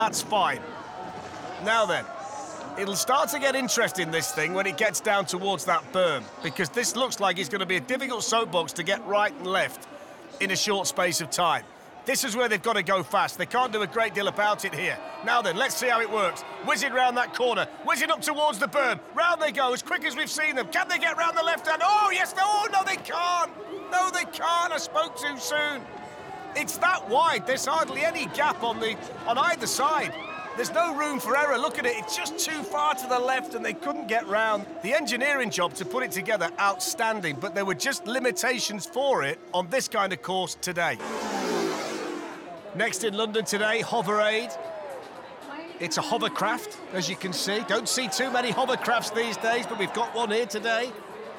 That's fine. Now then, it'll start to get interesting, this thing, when it gets down towards that berm, because this looks like it's going to be a difficult soapbox to get right and left in a short space of time. This is where they've got to go fast. They can't do a great deal about it here. Now then, let's see how it works. Whizzing round that corner, whizzing up towards the berm. Round they go, as quick as we've seen them. Can they get round the left hand? Oh, yes, oh, no, they can't. No, they can't. I spoke too soon. It's that wide. There's hardly any gap on either side. There's no room for error. Look at it. It's just too far to the left and they couldn't get round. The engineering job to put it together, outstanding, but there were just limitations for it on this kind of course today. Next in London today, Hoverade. It's a hovercraft, as you can see. Don't see too many hovercrafts these days, but we've got one here today.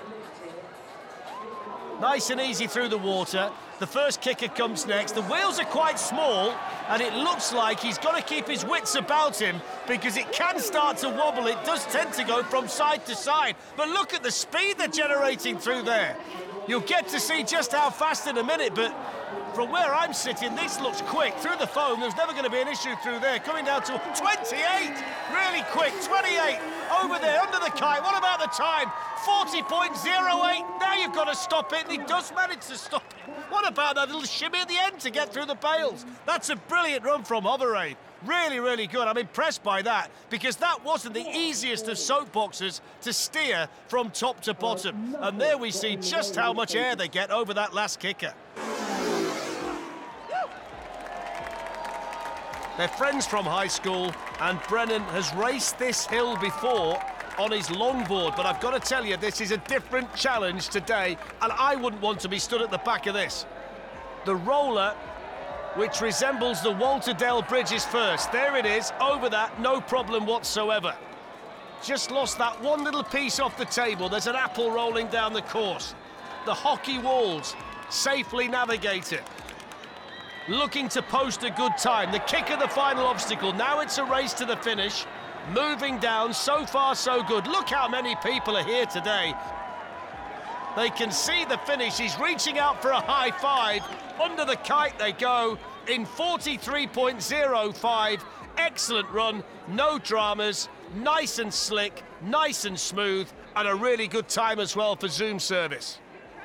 Nice and easy through the water. The first kicker comes next. The wheels are quite small, and it looks like he's got to keep his wits about him because it can start to wobble. It does tend to go from side to side. But look at the speed they're generating through there. You'll get to see just how fast in a minute, but from where I'm sitting, this looks quick. Through the foam, there's never going to be an issue through there. Coming down to 28, really quick, 28, over there, under the kite. What about the time? 40.08. Now you've got to stop it, and he does manage to stop it. What about that little shimmy at the end to get through the bales? That's a brilliant run from Hoverade. Really, really good. I'm impressed by that, because that wasn't the easiest of soapboxes to steer from top to bottom. And there we see just how much air they get over that last kicker. They're friends from high school, and Brennan has raced this hill before on his longboard, but I've got to tell you, this is a different challenge today, and I wouldn't want to be stood at the back of this. The roller, which resembles the Walter Dale Bridge, is first. There it is, over that, no problem whatsoever. Just lost that one little piece off the table. There's an apple rolling down the course. The hockey walls, safely navigated. Looking to post a good time. The kick of the final obstacle. Now it's a race to the finish. Moving down, so far so good. Look how many people are here today. They can see the finish. He's reaching out for a high five. Under the kite they go in 43.05. Excellent run, no dramas, nice and slick, nice and smooth, and a really good time as well for Zoom service.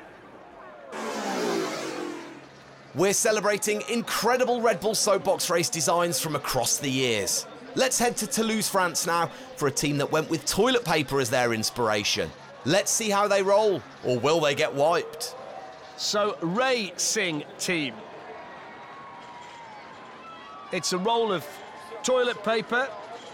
We're celebrating incredible Red Bull soapbox race designs from across the years. Let's head to Toulouse, France now for a team that went with toilet paper as their inspiration. Let's see how they roll, or will they get wiped? So, Racing Team. It's a roll of toilet paper.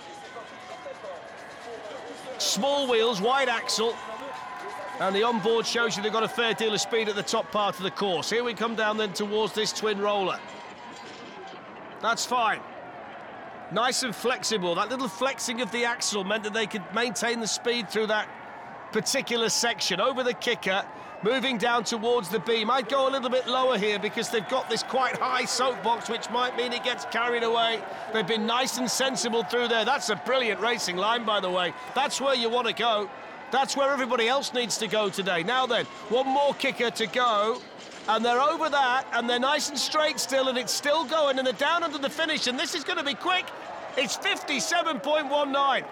Small wheels, wide axle. And the onboard shows you they've got a fair deal of speed at the top part of the course. Here we come down then towards this twin roller. That's fine. Nice and flexible. That little flexing of the axle meant that they could maintain the speed through that particular section. Over the kicker, moving down towards the beam. I'd go a little bit lower here because they've got this quite high soapbox, which might mean it gets carried away. They've been nice and sensible through there. That's a brilliant racing line, by the way. That's where you want to go. That's where everybody else needs to go today. Now then, one more kicker to go. And they're over that, and they're nice and straight still, and it's still going, and they're down under the finish, and this is going to be quick. It's 57.19.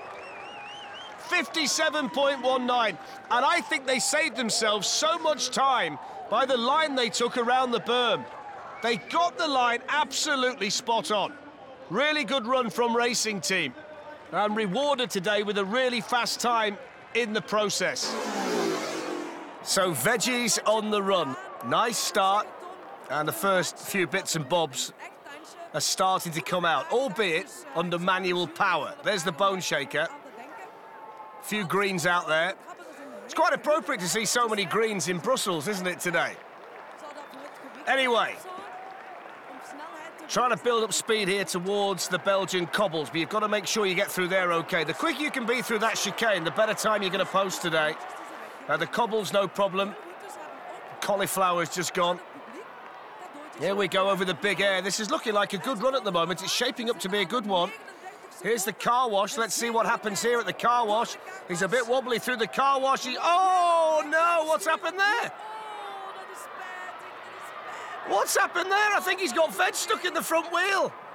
57.19. And I think they saved themselves so much time by the line they took around the berm. They got the line absolutely spot on. Really good run from Racing Team. And rewarded today with a really fast time in the process. So veggies on the run. Nice start, and the first few bits and bobs are starting to come out, albeit under manual power. There's the bone shaker. A few greens out there. It's quite appropriate to see so many greens in Brussels, isn't it, today? Anyway, trying to build up speed here towards the Belgian cobbles, but you've got to make sure you get through there okay. The quicker you can be through that chicane, the better time you're going to post today. The cobbles, no problem. Cauliflower's just gone. Here we go over the big air. This is looking like a good run at the moment. It's shaping up to be a good one. Here's the car wash. Let's see what happens here at the car wash. He's a bit wobbly through the car wash. Oh, no, what's happened there? What's happened there? I think he's got veg stuck in the front wheel.